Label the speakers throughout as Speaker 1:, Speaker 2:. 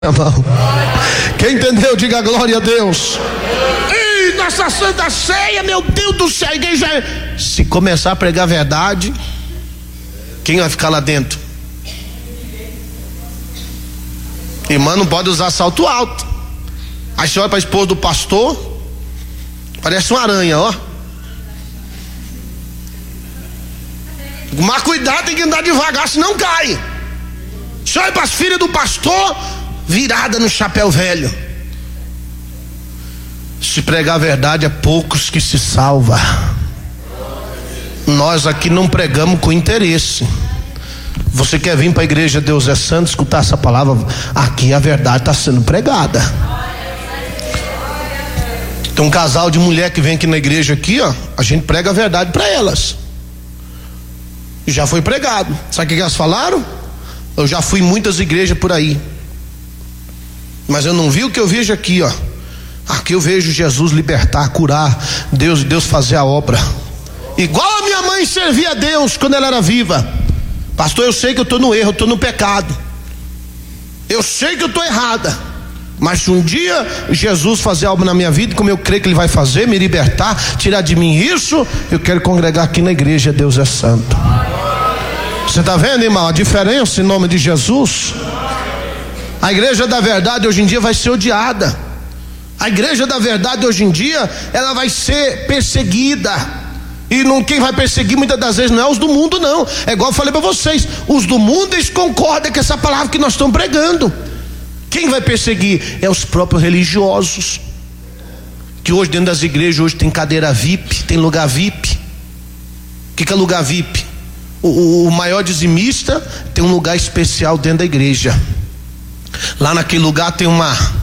Speaker 1: Quem entendeu, diga glória a Deus. E nossa Santa Ceia, meu Deus do céu, a igreja, se começar a pregar a verdade, quem vai ficar lá dentro? Irmã não pode usar salto alto. Aí você olha para a esposa do pastor, parece uma aranha, ó. Mas cuidado, tem que andar devagar, senão cai. Você olha para as filhas do pastor, virada no chapéu velho. Se pregar a verdade, é poucos que se salva. Nós aqui não pregamos com interesse. Você quer vir para a igreja Deus é Santo, escutar essa palavra? Aqui a verdade está sendo pregada. Tem um casal de mulher que vem aqui na igreja aqui, ó, a gente prega a verdade para elas. E já foi pregado. Sabe o que elas falaram? Eu já fui em muitas igrejas por aí, mas eu não vi o que eu vejo aqui, ó. Aqui eu vejo Jesus libertar, curar, Deus fazer a obra. Igual a minha mãe servia a Deus quando ela era viva. Pastor, eu sei que eu estou no erro, eu estou no pecado. Eu sei que eu estou errada. Mas se um dia Jesus fazer algo na minha vida, como eu creio que Ele vai fazer, me libertar, tirar de mim isso, eu quero congregar aqui na igreja Deus é Santo. Você está vendo, irmão, a diferença em nome de Jesus? A igreja da verdade hoje em dia vai ser odiada. A igreja da verdade hoje em dia, ela vai ser perseguida. E não, quem vai perseguir muitas das vezes não é os do mundo, não. É igual eu falei para vocês, os do mundo eles concordam com essa palavra que nós estamos pregando. Quem vai perseguir é os próprios religiosos, que hoje dentro das igrejas hoje tem cadeira VIP, tem lugar VIP. O que é lugar VIP? O maior dizimista tem um lugar especial dentro da igreja. Lá naquele lugar tem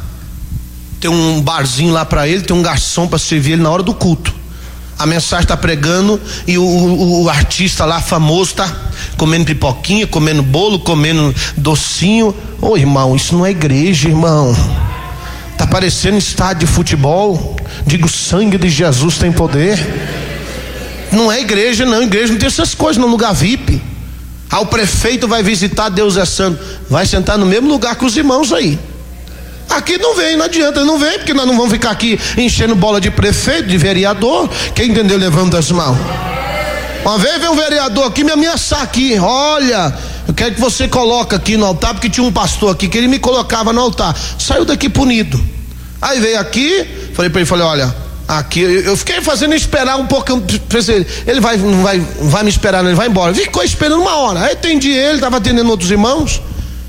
Speaker 1: um barzinho lá para ele, tem um garçom para servir ele na hora do culto. A mensagem está pregando e o artista lá famoso está comendo pipoquinha, comendo bolo, comendo docinho. Ô irmão, isso não é igreja, irmão. Está parecendo estádio de futebol. Digo, o sangue de Jesus tem poder. Não é igreja, não. Igreja não tem essas coisas no lugar VIP. O prefeito vai visitar, Deus é Santo, vai sentar no mesmo lugar que os irmãos aí. Aqui não vem, não adianta, não vem, porque nós não vamos ficar aqui enchendo bola de prefeito, de vereador. Quem entendeu, levanta as mãos. Uma vez veio um vereador aqui me ameaçar aqui. Olha, eu quero que você coloque aqui no altar, porque tinha um pastor aqui que ele me colocava no altar. Saiu daqui punido. Aí veio aqui, falei para ele, olha, aqui eu fiquei fazendo esperar um pouco. Ele não vai me esperar, não, ele vai embora. Ficou esperando uma hora. Aí atendi ele, estava atendendo outros irmãos.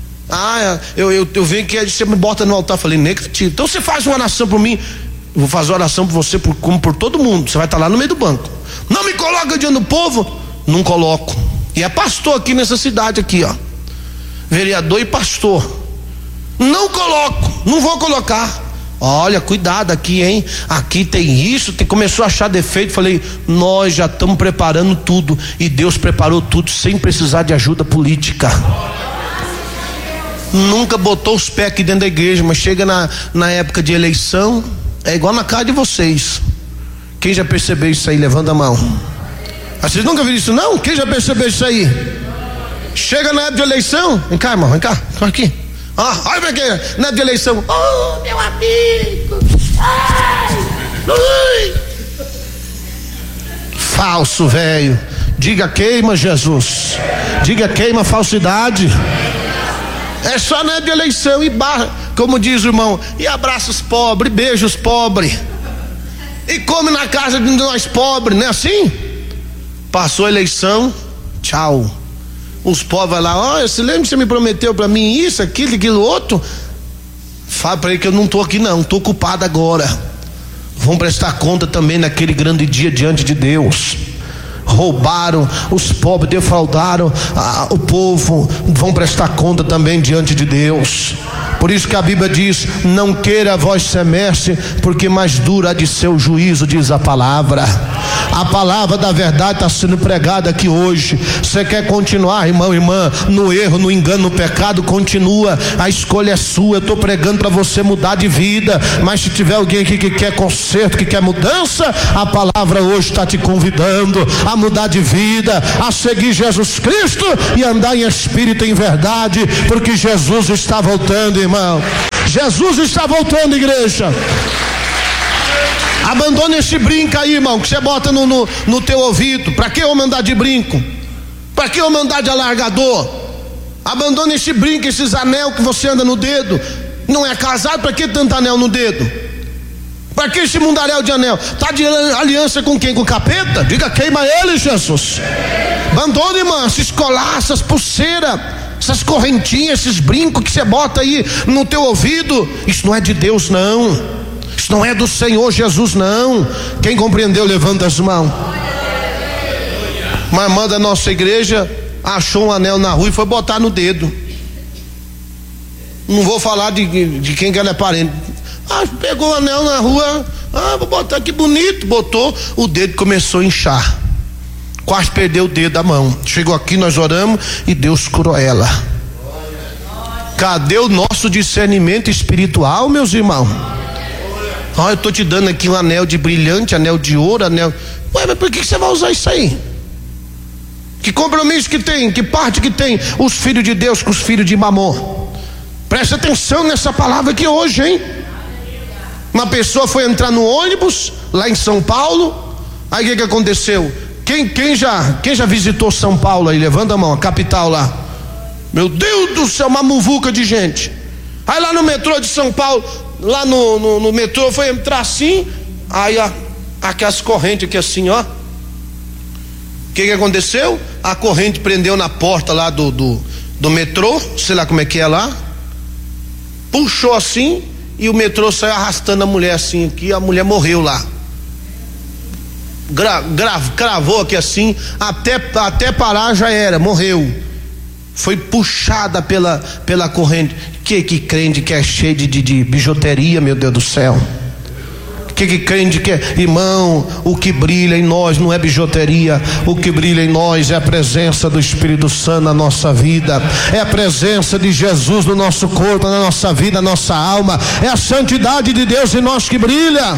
Speaker 1: Eu venho que você me bota no altar. Falei, negativo. Então você faz uma oração por mim. Eu vou fazer uma oração por você, como por todo mundo. Você vai estar lá no meio do banco. Não me coloca diante do povo. Não coloco. E é pastor aqui nessa cidade aqui, ó. Vereador e pastor. Não coloco, não vou colocar. Olha, cuidado aqui, hein? Aqui tem isso, começou a achar defeito. Falei, nós já estamos preparando tudo. E Deus preparou tudo sem precisar de ajuda política. Nunca botou os pés aqui dentro da igreja, mas chega na época de eleição, é igual na casa de vocês. Quem já percebeu isso aí? Levanta a mão. Vocês nunca viram isso não? Quem já percebeu isso aí? Chega na época de eleição, vem cá, irmão, vem cá, aqui. Olha pra quê? Na época de eleição, oh meu amigo, ai. Falso, velho. Diga queima Jesus. Diga queima falsidade. É só na época de eleição e barra, como diz o irmão, e abraça os pobres, beija os pobres, e come na casa de nós pobres, não é assim? Passou a eleição, tchau. Os pobres vão lá, você lembra que você me prometeu para mim isso, aquilo, outro? Fala para ele que eu não estou aqui não, estou ocupado agora. Vão prestar conta também naquele grande dia diante de Deus. Roubaram os pobres, defraudaram o povo, vão prestar conta também diante de Deus. Por isso que a Bíblia diz, não queira vós ser mestre, porque mais dura de seu juízo, diz a palavra. A palavra da verdade está sendo pregada aqui hoje. Você quer continuar, irmão, irmã, no erro, no engano, no pecado? Continua, a escolha é sua. Eu estou pregando para você mudar de vida, mas se tiver alguém aqui que quer conserto, que quer mudança, a palavra hoje está te convidando a mudar de vida, a seguir Jesus Cristo e andar em espírito e em verdade, porque Jesus está voltando, irmão. Jesus está voltando, igreja. Abandone esse brinco aí, irmão, que você bota no teu ouvido. Para que eu andar de brinco? Para que eu andar de alargador? Abandone esse brinco, esses anel que você anda no dedo. Não é casado, para que tanto anel no dedo? Para que esse mundaréu de anel? Está de aliança com quem? Com o capeta? Diga, queima ele, Jesus. Abandone, irmão, esses colar, essas pulseiras, essas correntinhas, esses brincos que você bota aí no teu ouvido. Isso não é de Deus, não. Isso não é do Senhor Jesus, não. Quem compreendeu, levanta as mãos. Uma irmã da nossa igreja achou um anel na rua e foi botar no dedo. Não vou falar de quem que ela é parente. Pegou o anel na rua, vou botar, que bonito, botou, o dedo começou a inchar, quase perdeu o dedo da mão. Chegou aqui, nós oramos e Deus curou ela. Cadê o nosso discernimento espiritual, meus irmãos? Eu estou te dando aqui um anel de brilhante, anel de ouro, anel. Ué, mas por que você vai usar isso aí? Que compromisso que tem, que parte que tem os filhos de Deus com os filhos de Mamon? Presta atenção nessa palavra aqui hoje, hein? Uma pessoa foi entrar no ônibus lá em São Paulo. Aí o que aconteceu? Quem já visitou São Paulo aí? Levanta a mão, a capital lá. Meu Deus do céu, uma muvuca de gente. Aí lá no metrô de São Paulo, lá no metrô, foi entrar assim. Aí aquelas correntes aqui assim, ó. O que aconteceu? A corrente prendeu na porta lá do metrô, sei lá como é que é lá. Puxou assim. E o metrô saiu arrastando a mulher assim aqui, a mulher morreu lá. Cravou aqui assim, até parar já era, morreu. Foi puxada pela corrente. Que crente que é cheio de bijuteria, meu Deus do céu. Que crente que é, irmão, o que brilha em nós não é bijuteria, o que brilha em nós é a presença do Espírito Santo na nossa vida, é a presença de Jesus no nosso corpo, na nossa vida, na nossa alma, é a santidade de Deus em nós que brilha.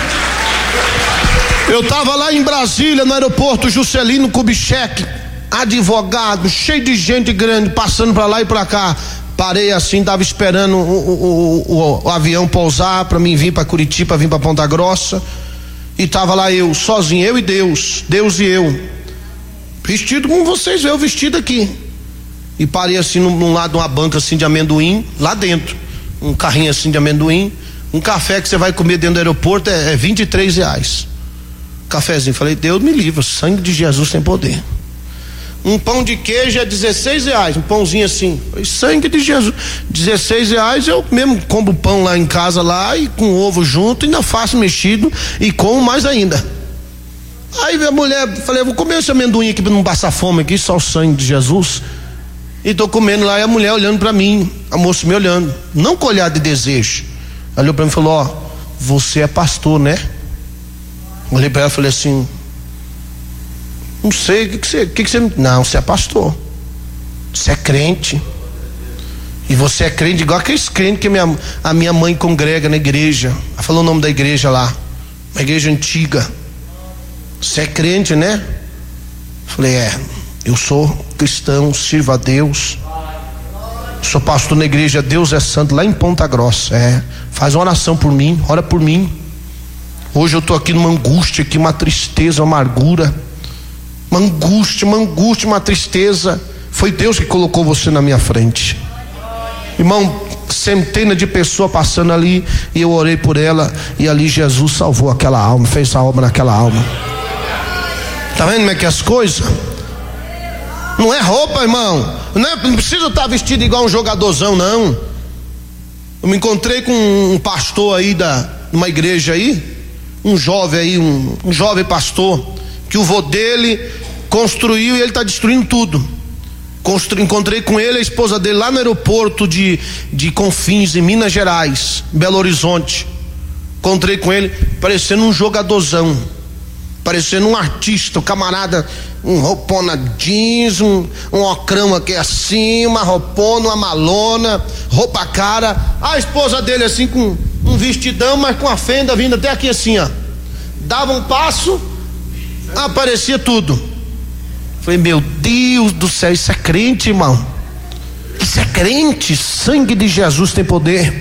Speaker 1: Eu estava lá em Brasília, no aeroporto Juscelino Kubitschek, advogado, cheio de gente grande, passando para lá e para cá. Parei assim, estava esperando o avião pousar para mim vir para Curitiba, vir para Ponta Grossa. E estava lá eu, sozinho, eu e Deus e eu. Vestido como vocês veem, vestido aqui. E parei assim num lado de uma banca assim de amendoim, lá dentro. Um carrinho assim de amendoim. Um café que você vai comer dentro do aeroporto é R$23. Cafezinho, falei, Deus me livre, sangue de Jesus tem poder. Um pão de queijo é R$16, um pãozinho assim. Sangue de Jesus, R$16. Eu mesmo como pão lá em casa lá e com ovo junto, ainda faço mexido e como mais ainda. Aí a mulher, falei, vou comer esse amendoim aqui para não passar fome aqui, só o sangue de Jesus. E tô comendo lá e a mulher olhando para mim, a moça me olhando, não com olhar de desejo. Olhou para mim e falou, você é pastor, né? Olhei para ela e falei assim, não sei, o que você... Não, você é pastor, você é crente. E você é crente igual aqueles crentes que a minha mãe congrega na igreja. Ela falou o nome da igreja lá, uma igreja antiga. Você é crente, né? Falei, eu sou cristão, sirvo a Deus, sou pastor na igreja Deus é Santo lá em Ponta Grossa. Faz uma oração por mim, ora por mim. Hoje eu estou aqui numa angústia, aqui, uma tristeza, uma amargura, uma angústia, uma tristeza. Foi Deus que colocou você na minha frente, irmão. Centenas de pessoas passando ali e eu orei por ela e ali Jesus salvou aquela alma, fez a obra naquela alma. Tá vendo como é que é as coisas? Não é roupa, irmão, não precisa estar vestido igual um jogadorzão, não. Eu me encontrei com um pastor aí numa igreja aí, um jovem aí, um jovem pastor, que o vô dele construiu e ele está destruindo tudo. Encontrei com ele, a esposa dele lá no aeroporto de Confins, em Minas Gerais, Belo Horizonte. Encontrei com ele parecendo um jogadorzão. parecendo um artista, o camarada, um roupona jeans, um ocrão aqui assim, uma roupona, uma malona, roupa cara, a esposa dele assim com um vestidão, mas com a fenda vindo até aqui assim, ó, dava um passo, aparecia tudo. Falei, meu Deus do céu, isso é crente, irmão, isso é crente. Sangue de Jesus tem poder.